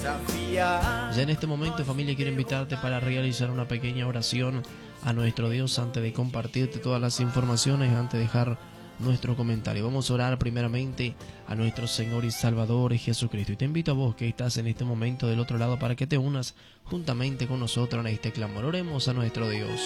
Ya en este momento, familia, quiero invitarte para realizar una pequeña oración a nuestro Dios antes de compartirte todas las informaciones, antes de dejar nuestro comentario. Vamos a orar primeramente a nuestro Señor y Salvador Jesucristo. Y te invito a vos que estás en este momento del otro lado para que te unas juntamente con nosotros en este clamor. Oremos a nuestro Dios.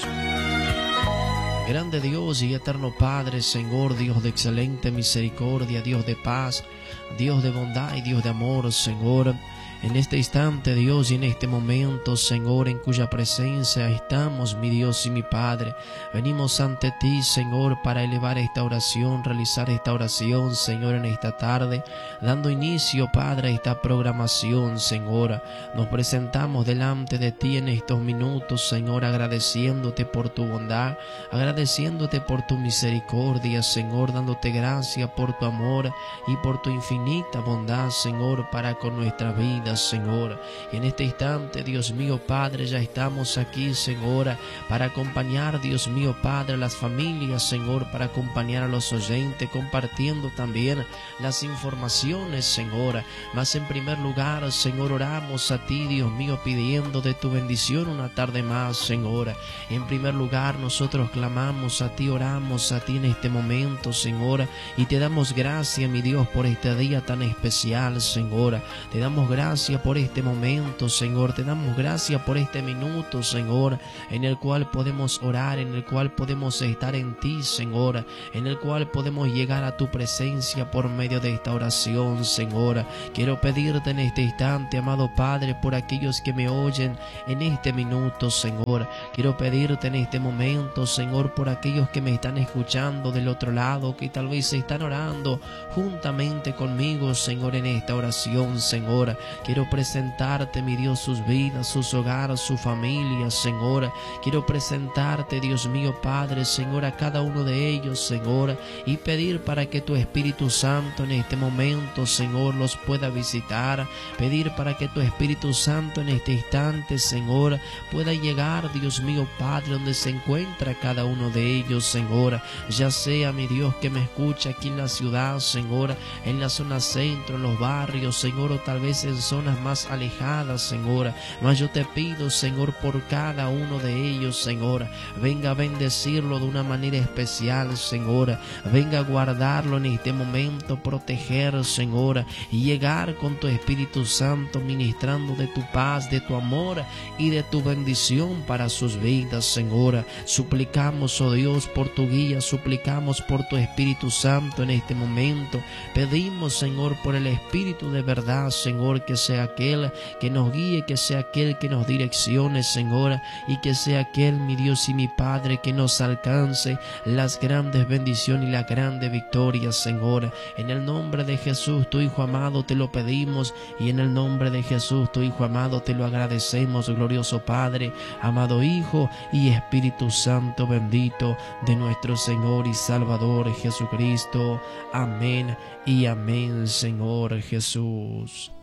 Grande Dios y eterno Padre, Señor, Dios de excelente misericordia, Dios de paz, Dios de bondad y Dios de amor, Señor. En este instante, Dios, y en este momento, Señor, en cuya presencia estamos, mi Dios y mi Padre, venimos ante ti, Señor, para elevar esta oración, realizar esta oración, Señor, en esta tarde, dando inicio, Padre, a esta programación, Señor. Nos presentamos delante de ti en estos minutos, Señor, agradeciéndote por tu bondad, agradeciéndote por tu misericordia, Señor, dándote gracias por tu amor y por tu infinita bondad, Señor, para con nuestra vida, Señor. Y en este instante, Dios mío, Padre, ya estamos aquí, Señor, para acompañar, Dios mío, Padre, a las familias, Señor, para acompañar a los oyentes, compartiendo también las informaciones, Señor. Mas en primer lugar, Señor, oramos a ti, Dios mío, pidiendo de tu bendición una tarde más, Señor. En primer lugar, nosotros clamamos a ti, oramos a ti en este momento, Señor, y te damos gracias, mi Dios, por este día tan especial, Señor. Te damos gracias por este momento, Señor. Te damos gracias por este minuto, Señor, en el cual podemos orar, en el cual podemos estar en ti, Señor, en el cual podemos llegar a tu presencia por medio de esta oración, Señor. Quiero pedirte en este instante, amado Padre, por aquellos que me oyen en este minuto, Señor. Quiero pedirte en este momento, Señor, por aquellos que me están escuchando del otro lado, que tal vez se están orando juntamente conmigo, Señor, en esta oración, Señor. Quiero presentarte, mi Dios, sus vidas, sus hogares, su familia, Señor. Quiero presentarte, Dios mío, Padre, Señor, a cada uno de ellos, Señor, y pedir para que tu Espíritu Santo en este momento, Señor, los pueda visitar. Pedir para que tu Espíritu Santo en este instante, Señor, pueda llegar, Dios mío, Padre, donde se encuentra cada uno de ellos, Señor. Ya sea, mi Dios, que me escucha aquí en la ciudad, Señor, en la zona centro, en los barrios, Señor, o tal vez en zonas más alejadas, Señor. Mas yo te pido, Señor, por cada uno de ellos, Señor, venga a bendecirlo de una manera especial, Señor. Venga a guardarlo en este momento, proteger, Señor, y llegar con tu Espíritu Santo ministrando de tu paz, de tu amor y de tu bendición para sus vidas, Señor. Suplicamos, oh Dios, por tu guía, suplicamos por tu Espíritu Santo en este momento. Pedimos, Señor, por el Espíritu de verdad, Señor, que sea aquel que nos guíe, que sea aquel que nos direccione, Señor, y que sea aquel, mi Dios y mi Padre, que nos alcance las grandes bendiciones y la grande victoria, Señor. En el nombre de Jesús, tu Hijo amado, te lo pedimos, y en el nombre de Jesús, tu Hijo amado, te lo agradecemos, glorioso Padre, amado Hijo y Espíritu Santo bendito de nuestro Señor y Salvador Jesucristo. Amén y amén, Señor Jesús.